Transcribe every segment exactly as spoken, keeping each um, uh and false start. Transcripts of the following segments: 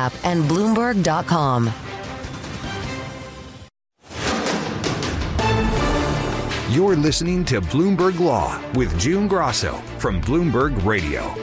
app and Bloomberg dot com. You're listening to Bloomberg Law with June Grasso from Bloomberg Radio.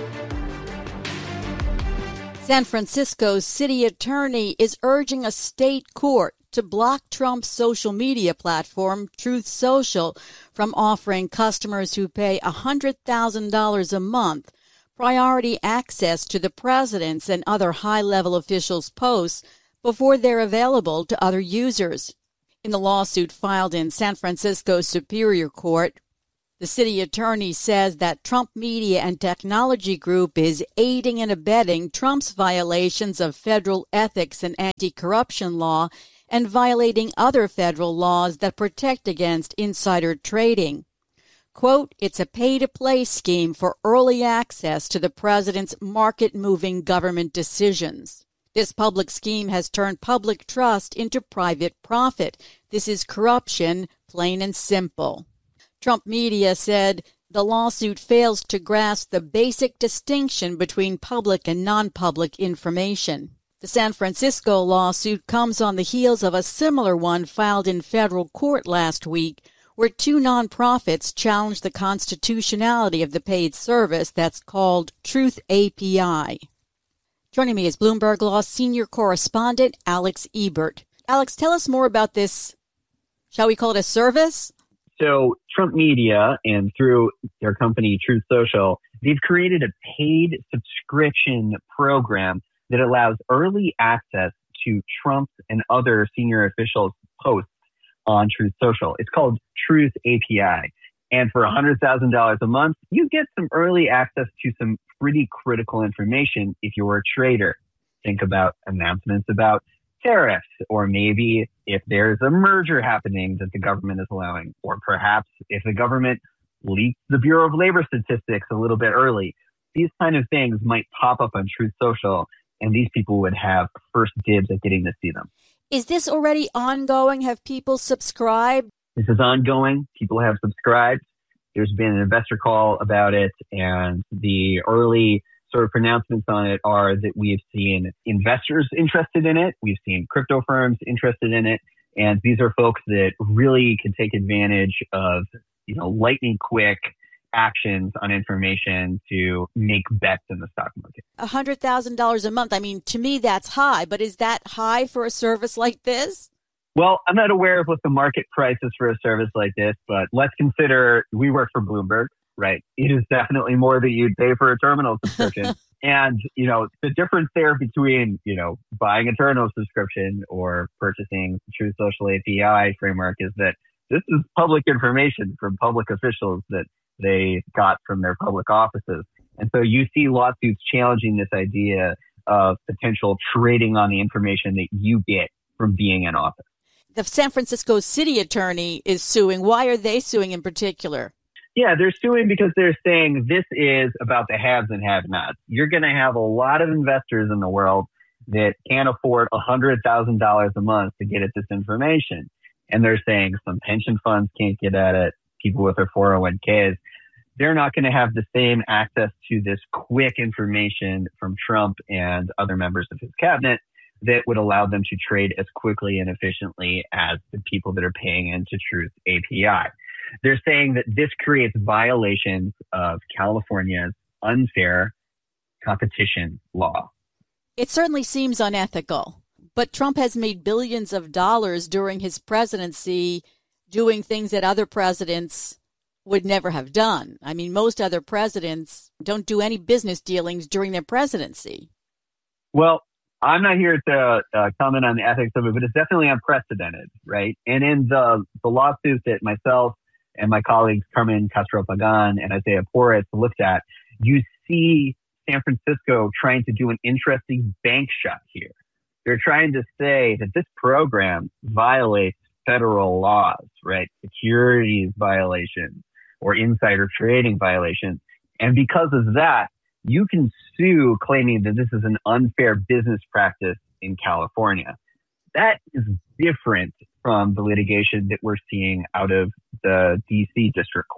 San Francisco's city attorney is urging a state court to block Trump's social media platform, Truth Social, from offering customers who pay one hundred thousand dollars a month priority access to the president's and other high-level officials' posts before they're available to other users. In the lawsuit filed in San Francisco Superior Court, the city attorney says that Trump Media and Technology Group is aiding and abetting Trump's violations of federal ethics and anti-corruption law and violating other federal laws that protect against insider trading. Quote, it's a pay-to-play scheme for early access to the president's market-moving government decisions. This public scheme has turned public trust into private profit. This is corruption, plain and simple. Trump Media said the lawsuit fails to grasp the basic distinction between public and non-public information. The San Francisco lawsuit comes on the heels of a similar one filed in federal court last week, where two nonprofits challenged the constitutionality of the paid service that's called Truth A P I. Joining me is Bloomberg Law senior correspondent Alex Ebert. Alex, tell us more about this, shall we call it a service? So Trump Media and through their company Truth Social, they've created a paid subscription program that allows early access to Trump's and other senior officials' posts on Truth Social. It's called Truth A P I. And for one hundred thousand dollars a month, you get some early access to some pretty critical information if you're a trader. Think about announcements about tariffs, or maybe if there's a merger happening that the government is allowing, or perhaps if the government leaks the Bureau of Labor statistics a little bit early. These kind of things might pop up on Truth Social, and these people would have first dibs at getting to see them. Is this already ongoing? Have people subscribed? This is ongoing. People have subscribed. There's been an investor call about it, and the early sort of pronouncements on it are that we've seen investors interested in it. We've seen crypto firms interested in it. And these are folks that really can take advantage of, you know, lightning quick actions on information to make bets in the stock market. one hundred thousand dollars a month. I mean, to me, that's high. But is that high for a service like this? Well, I'm not aware of what the market price is for a service like this, but let's consider we work for Bloomberg, right? It is definitely more than you'd pay for a terminal subscription. And, you know, the difference there between, you know, buying a terminal subscription or purchasing Truth Social A P I framework is that this is public information from public officials that they got from their public offices. And so you see lawsuits challenging this idea of potential trading on the information that you get from being in office. The San Francisco city attorney is suing. Why are they suing in particular? Yeah, they're suing because they're saying this is about the haves and have-nots. You're going to have a lot of investors in the world that can't afford one hundred thousand dollars a month to get at this information. And they're saying some pension funds can't get at it, people with their four oh one k's. They're not going to have the same access to this quick information from Trump and other members of his cabinet that would allow them to trade as quickly and efficiently as the people that are paying into Truth A P I. They're saying that this creates violations of California's unfair competition law. It certainly seems unethical, but Trump has made billions of dollars during his presidency doing things that other presidents would never have done. I mean, most other presidents don't do any business dealings during their presidency. Well, I'm not here to uh, comment on the ethics of it, but it's definitely unprecedented, right? And in the, the lawsuit that myself and my colleagues Carmen Castro-Pagan and Isaiah Porras looked at, you see San Francisco trying to do an interesting bank shot here. They're trying to say that this program violates federal laws, right? Securities violations or insider trading violations. And because of that, you can sue claiming that this is an unfair business practice in California. That is different from the litigation that we're seeing out of the D C District Court.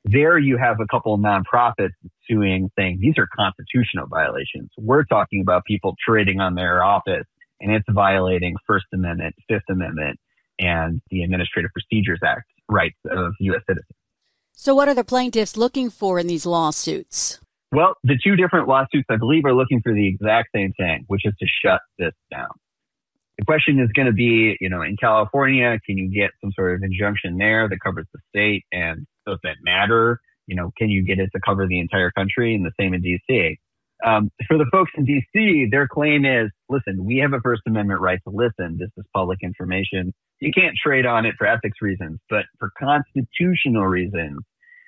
There you have a couple of nonprofits suing, saying these are constitutional violations. We're talking about people trading on their office, and it's violating First Amendment, Fifth Amendment, and the Administrative Procedures Act rights of U S citizens. So what are the plaintiffs looking for in these lawsuits? Well, the two different lawsuits, I believe, are looking for the exact same thing, which is to shut this down. The question is going to be, you know, in California, can you get some sort of injunction there that covers the state? And does that matter? You know, can you get it to cover the entire country? And the same in D C. Um, for the folks in D C, their claim is, listen, we have a First Amendment right to listen. This is public information. You can't trade on it for ethics reasons, but for constitutional reasons,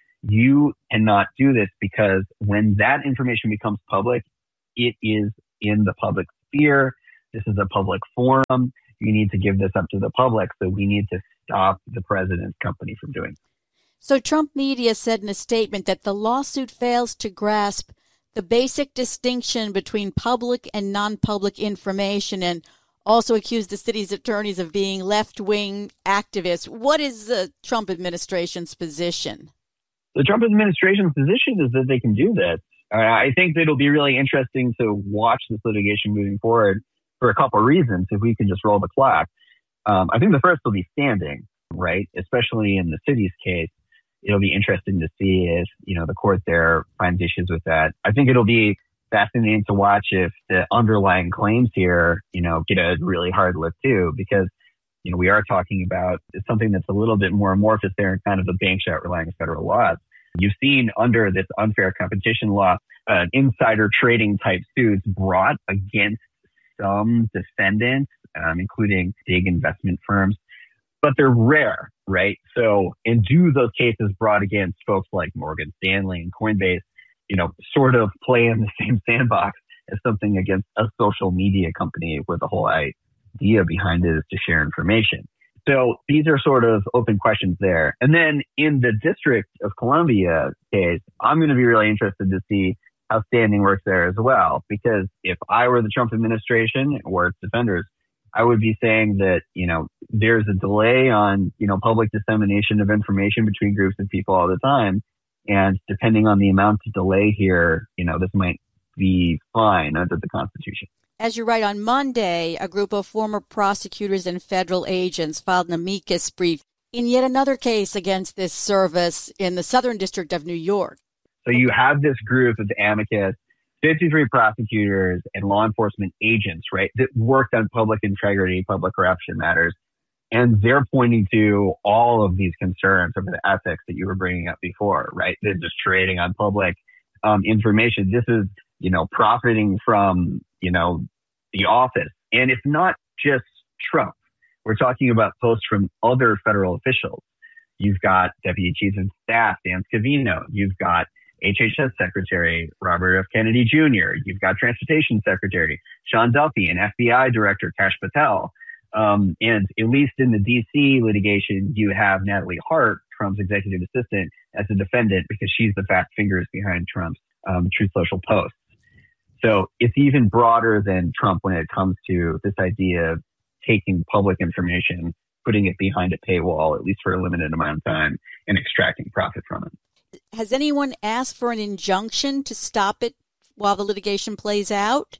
you cannot do this, because when that information becomes public, it is in the public sphere. This is a public forum. You need to give this up to the public. So we need to stop the president's company from doing it. So Trump media said in a statement that the lawsuit fails to grasp the basic distinction between public and non-public information, and also accused the city's attorneys of being left-wing activists. What is the Trump administration's position? The Trump administration's position is that they can do this. Uh, I think that it'll be really interesting to watch this litigation moving forward for a couple of reasons, if we can just roll the clock. Um, I think the first will be standing, right? Especially in the city's case. It'll be interesting to see if, you know, the court there finds issues with that. I think it'll be fascinating to watch if the underlying claims here, you know, get a really hard look too, because, you know, we are talking about something that's a little bit more amorphous there and kind of the bank shot relying on federal laws. You've seen under this unfair competition law, uh, insider trading type suits brought against some defendants, um, including big investment firms, but they're rare, right? So, and do those cases brought against folks like Morgan Stanley and Coinbase, you know, sort of play in the same sandbox as something against a social media company where the whole idea behind it is to share information. So these are sort of open questions there. And then in the District of Columbia case, I'm going to be really interested to see how standing works there as well, because if I were the Trump administration or its defenders, I would be saying that, you know, there's a delay on, you know, public dissemination of information between groups of people all the time. And depending on the amount of delay here, you know, this might be fine under the Constitution. As you write, on Monday, a group of former prosecutors and federal agents filed an amicus brief in yet another case against this service in the Southern District of New York. So you have this group of amicus, fifty-three prosecutors and law enforcement agents, right, that worked on public integrity, public corruption matters. And they're pointing to all of these concerns over the ethics that you were bringing up before, right? They're just trading on public um, information. This is, you know, profiting from, you know, the office. And it's not just Trump. We're talking about posts from other federal officials. You've got Deputy Chief of Staff Dan Scavino. You've got H H S Secretary Robert F. Kennedy Junior You've got Transportation Secretary Sean Duffy and F B I Director Kash Patel. Um, and at least in the D C litigation, you have Natalie Hart, Trump's executive assistant, as a defendant because she's the fat fingers behind Trump's um, Truth Social posts. So it's even broader than Trump when it comes to this idea of taking public information, putting it behind a paywall, at least for a limited amount of time, and extracting profit from it. Has anyone asked for an injunction to stop it while the litigation plays out?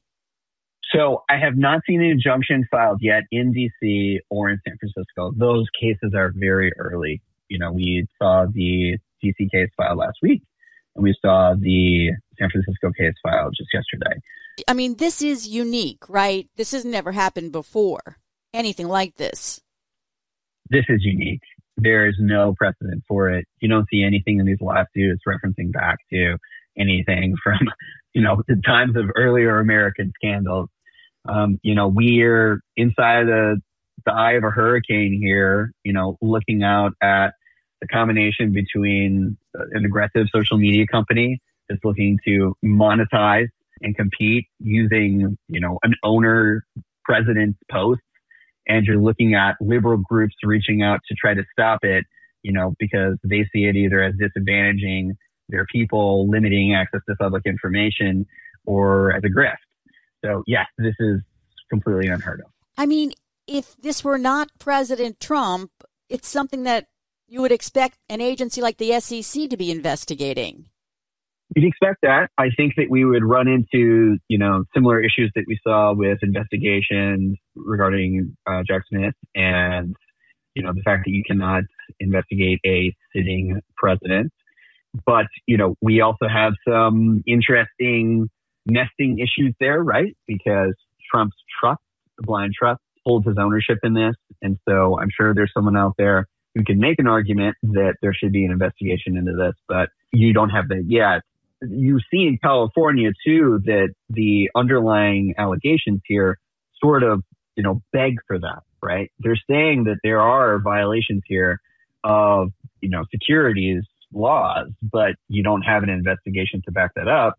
So I have not seen an injunction filed yet in D C or in San Francisco. Those cases are very early. You know, we saw the D C case filed last week, and we saw the San Francisco case filed just yesterday. I mean, this is unique, right? This has never happened before, anything like this. This is unique. There is no precedent for it. You don't see anything in these lawsuits referencing back to anything from, you know, the times of earlier American scandals. Um, you know, we're inside the, the eye of a hurricane here, you know, looking out at the combination between an aggressive social media company that's looking to monetize and compete using, you know, an owner president's post. And you're looking at liberal groups reaching out to try to stop it, you know, because they see it either as disadvantaging their people, limiting access to public information, or as a grift. So, yes, this is completely unheard of. I mean, if this were not President Trump, it's something that you would expect an agency like the S E C to be investigating. You'd expect that. I think that we would run into, you know, similar issues that we saw with investigations regarding uh, Jack Smith and, you know, the fact that you cannot investigate a sitting president. But, you know, we also have some interesting nesting issues there, right? Because Trump's trust, the blind trust, holds his ownership in this. And so I'm sure there's someone out there who can make an argument that there should be an investigation into this, but you don't have that yet. You see in California, too, that the underlying allegations here sort of, you know, beg for that, right? They're saying that there are violations here of, you know, securities laws, but you don't have an investigation to back that up.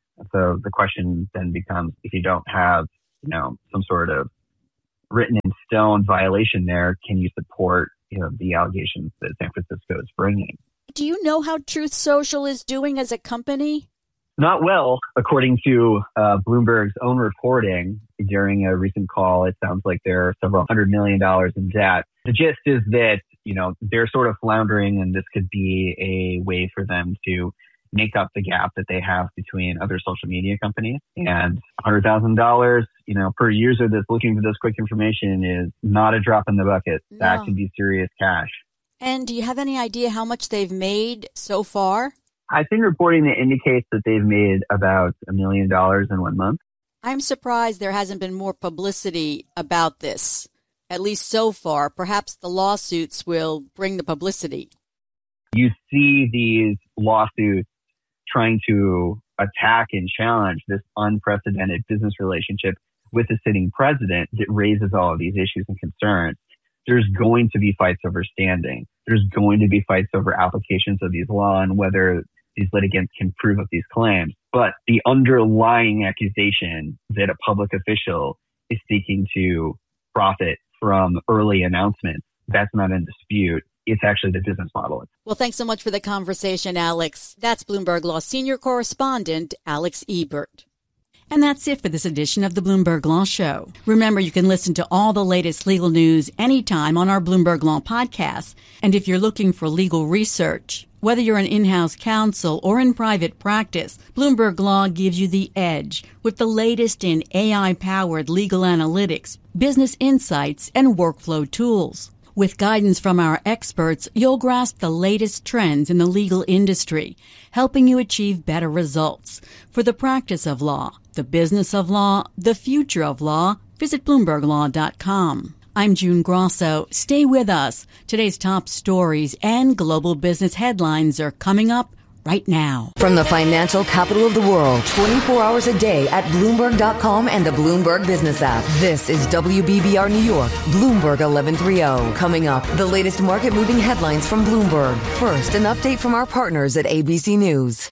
So the question then becomes, if you don't have, you know, some sort of written in stone violation there, can you support, you know, the allegations that San Francisco is bringing? Do you know how Truth Social is doing as a company? Not well, according to uh, Bloomberg's own reporting during a recent call. It sounds like they're several hundred million dollars in debt. The gist is that, you know, they're sort of floundering, and this could be a way for them to make up the gap that they have between other social media companies. And one hundred thousand dollars, you know, per user that's looking for this quick information is not a drop in the bucket. No. That can be serious cash. And do you have any idea how much they've made so far? I've seen reporting that indicates that they've made about a million dollars in one month. I'm surprised there hasn't been more publicity about this, at least so far. Perhaps the lawsuits will bring the publicity. You see these lawsuits trying to attack and challenge this unprecedented business relationship with the sitting president that raises all of these issues and concerns. There's going to be fights over standing. There's going to be fights over applications of these laws and whether these litigants can prove up these claims. But the underlying accusation that a public official is seeking to profit from early announcements, that's not in dispute. It's actually the business model. Well, thanks so much for the conversation, Alex. That's Bloomberg Law senior correspondent Alex Ebert. And that's it for this edition of the Bloomberg Law Show. Remember, you can listen to all the latest legal news anytime on our Bloomberg Law podcast. And if you're looking for legal research, whether you're an in-house counsel or in private practice, Bloomberg Law gives you the edge with the latest in A I-powered legal analytics, business insights, and workflow tools. With guidance from our experts, you'll grasp the latest trends in the legal industry, helping you achieve better results. For the practice of law, the business of law, the future of law, visit Bloomberg Law dot com. I'm June Grosso. Stay with us. Today's top stories and global business headlines are coming up right now. From the financial capital of the world, twenty-four hours a day at Bloomberg dot com and the Bloomberg Business app. This is W B B R New York, Bloomberg eleven thirty. Coming up, the latest market-moving headlines from Bloomberg. First, an update from our partners at A B C News.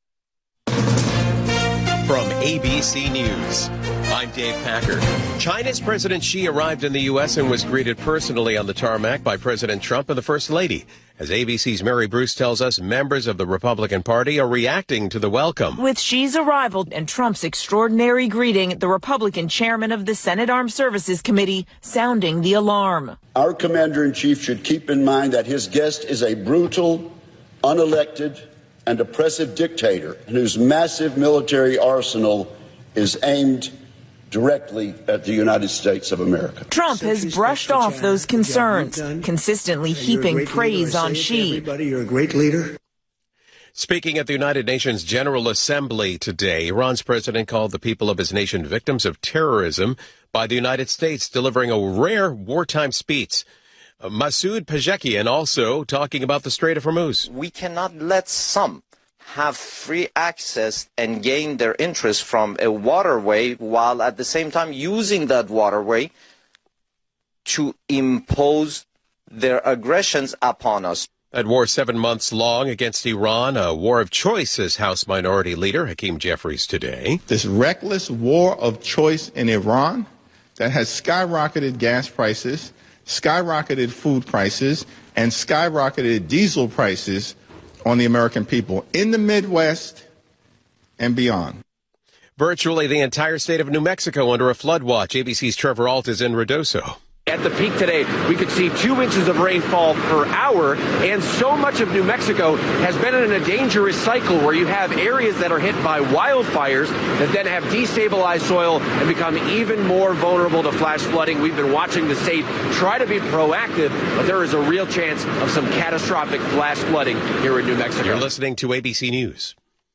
From A B C News, I'm Dave Packer. China's President Xi arrived in the U S and was greeted personally on the tarmac by President Trump and the First Lady. As A B C's Mary Bruce tells us, members of the Republican Party are reacting to the welcome. With Xi's arrival and Trump's extraordinary greeting, the Republican chairman of the Senate Armed Services Committee sounding the alarm. Our commander-in-chief should keep in mind that his guest is a brutal, unelected, and oppressive dictator whose massive military arsenal is aimed directly at the United States of America. Trump has brushed off those concerns, consistently heaping praise on Xi. Everybody, you're a great leader. Speaking at the United Nations General Assembly today, Iran's president called the people of his nation victims of terrorism by the United States, delivering a rare wartime speech. Masoud Pezeshkian also talking about the Strait of Hormuz. We cannot let some have free access and gain their interest from a waterway while at the same time using that waterway to impose their aggressions upon us. That war seven months long against Iran, a war of choice, says House Minority Leader Hakeem Jeffries today. This reckless war of choice in Iran that has skyrocketed gas prices, skyrocketed food prices, and skyrocketed diesel prices on the American people in the Midwest and beyond. Virtually the entire state of New Mexico under a flood watch. A B C's Trevor Alt is in Ruidoso. At at the peak today, we could see two inches of rainfall per hour. And so much of New Mexico has been in a dangerous cycle where you have areas that are hit by wildfires that then have destabilized soil and become even more vulnerable to flash flooding. We've been watching the state try to be proactive, but there is a real chance of some catastrophic flash flooding here in New Mexico. You're listening to A B C News.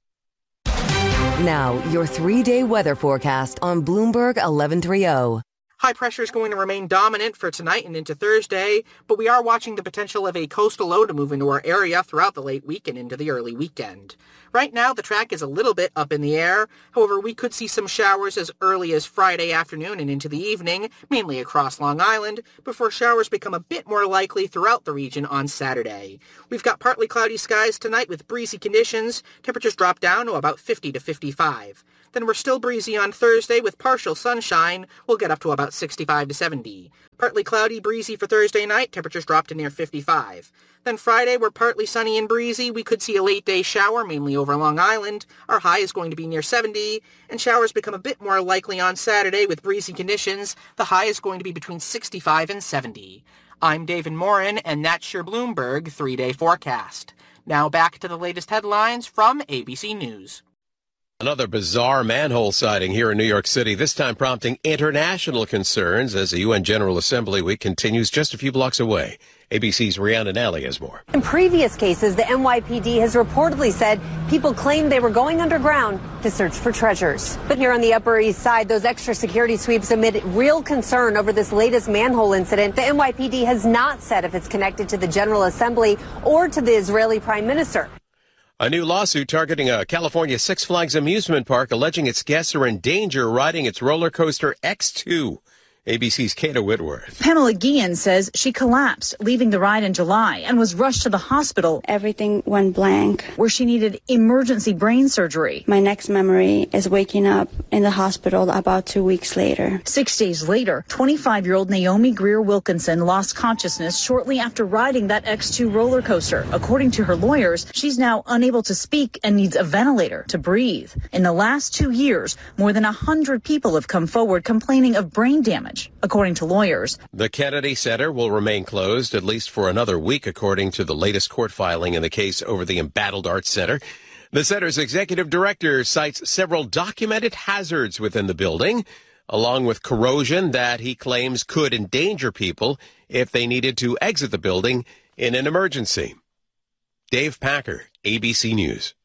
Now, your three-day weather forecast on Bloomberg eleven thirty. High pressure is going to remain dominant for tonight and into Thursday, but we are watching the potential of a coastal low to move into our area throughout the late week and into the early weekend. Right now, the track is a little bit up in the air. However, we could see some showers as early as Friday afternoon and into the evening, mainly across Long Island, before showers become a bit more likely throughout the region on Saturday. We've got partly cloudy skies tonight with breezy conditions. Temperatures drop down to about fifty to fifty-five. Then we're still breezy on Thursday with partial sunshine. We'll get up to about sixty-five to seventy. Partly cloudy, breezy for Thursday night. Temperatures drop to near fifty-five. Then Friday, we're partly sunny and breezy. We could see a late day shower, mainly over Long Island. Our high is going to be near seventy, and showers become a bit more likely on Saturday with breezy conditions. The high is going to be between sixty-five and seventy. I'm David Morin, and that's your Bloomberg three-day forecast. Now back to the latest headlines from A B C News. Another bizarre manhole sighting here in New York City, this time prompting international concerns as the U N General Assembly Week continues just a few blocks away. A B C's Rhiannon Alley has more. In previous cases, the N Y P D has reportedly said people claimed they were going underground to search for treasures. But here on the Upper East Side, those extra security sweeps amid real concern over this latest manhole incident. The N Y P D has not said if it's connected to the General Assembly or to the Israeli Prime Minister. A new lawsuit targeting a California Six Flags amusement park alleging its guests are in danger riding its roller coaster X two. A B C's Kata Whitworth. Pamela Guillen says she collapsed leaving the ride in July and was rushed to the hospital. Everything went blank. Where she needed emergency brain surgery. My next memory is waking up in the hospital about two weeks later. Six days later, twenty-five-year-old Naomi Greer Wilkinson lost consciousness shortly after riding that X two roller coaster. According to her lawyers, she's now unable to speak and needs a ventilator to breathe. In the last two years, more than one hundred people have come forward complaining of brain damage. According to lawyers. The Kennedy Center will remain closed at least for another week, according to the latest court filing in the case over the embattled Arts Center. The center's executive director cites several documented hazards within the building, along with corrosion that he claims could endanger people if they needed to exit the building in an emergency. Dave Packer, A B C News.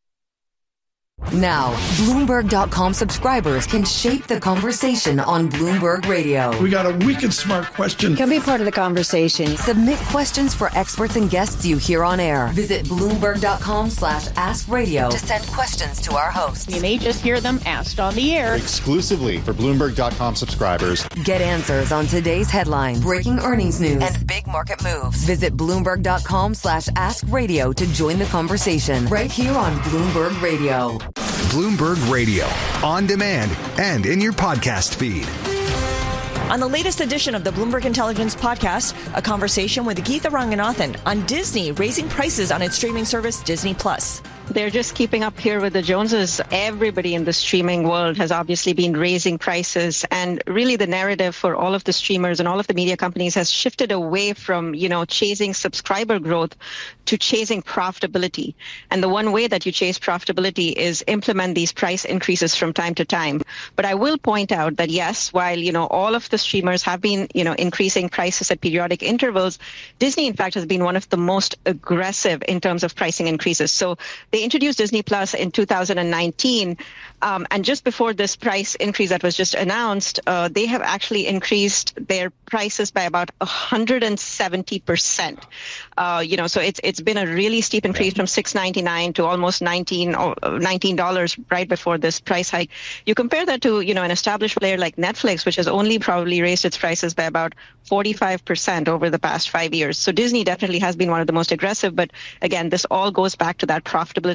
Now, Bloomberg dot com subscribers can shape the conversation on Bloomberg Radio. We got a wicked smart question. Can be part of the conversation. Submit questions for experts and guests you hear on air. Visit Bloomberg dot com slash ask radio to send questions to our hosts. You may just hear them asked on the air. Exclusively for Bloomberg dot com subscribers. Get answers on today's headlines, breaking earnings news, and big market moves. Visit Bloomberg dot com slash ask radio to join the conversation right here on Bloomberg Radio. Bloomberg Radio, on demand and in your podcast feed. On the latest edition of the Bloomberg Intelligence Podcast, a conversation with Geetha Ranganathan on Disney raising prices on its streaming service, Disney Plus. They're just keeping up here with the Joneses. Everybody in the streaming world has obviously been raising prices. And really the narrative for all of the streamers and all of the media companies has shifted away from, you know, chasing subscriber growth to chasing profitability. And the one way that you chase profitability is implement these price increases from time to time. But I will point out that, yes, while, you know, all of the streamers have been, you know, increasing prices at periodic intervals, Disney, in fact, has been one of the most aggressive in terms of pricing increases. So they introduced Disney Plus in two thousand nineteen, um, and just before this price increase that was just announced, uh, they have actually increased their prices by about one hundred seventy percent. Uh, you know, so it's it's been a really steep increase from six ninety-nine to almost nineteen dollars right before this price hike. You compare that to, you know, an established player like Netflix, which has only probably raised its prices by about forty-five percent over the past five years. So Disney definitely has been one of the most aggressive. But again, this all goes back to that profitability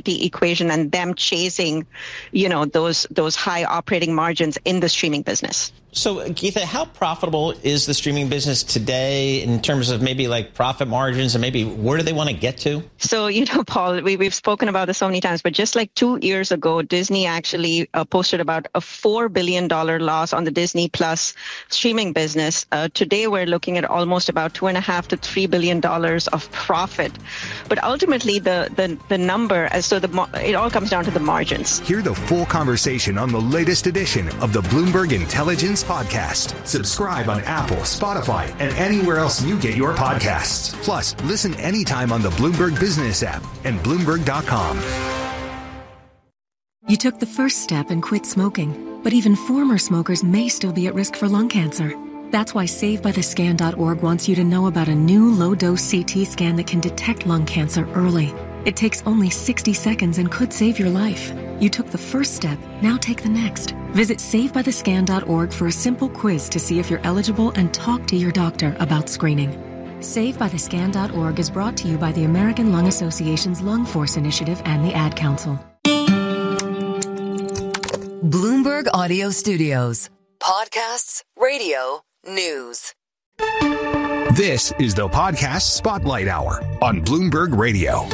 profitability equation and them chasing, you know, those those high operating margins in the streaming business. So, Geetha, how profitable is the streaming business today in terms of maybe like profit margins and maybe where do they want to get to? So, you know, Paul, we, we've spoken about this so many times, but just like two years ago, Disney actually uh, posted about a four billion dollars loss on the Disney Plus streaming business. Uh, today, we're looking at almost about two and a half to three billion dollars of profit. But ultimately, the, the, the number, as so the it all comes down to the margins. Hear the full conversation on the latest edition of the Bloomberg Intelligence Podcast. Subscribe on Apple, Spotify, and anywhere else you get your podcasts. Plus, listen anytime on the Bloomberg Business app and Bloomberg dot com. You took the first step and quit smoking, but even former smokers may still be at risk for lung cancer. That's why Save By The Scan dot org wants you to know about a new low-dose C T scan that can detect lung cancer early. It takes only sixty seconds and could save your life. You took the first step, now take the next. Visit Save By The Scan dot org for a simple quiz to see if you're eligible and talk to your doctor about screening. Save By The Scan dot org is brought to you by the American Lung Association's Lung Force Initiative and the Ad Council. Bloomberg Audio Studios. Podcasts, radio, news. This is the Podcast Spotlight Hour on Bloomberg Radio.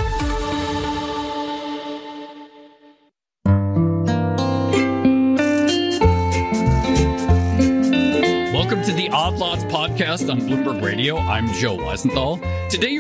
Welcome to the Odd Lots podcast on Bloomberg Radio. I'm Joe Weisenthal. Today,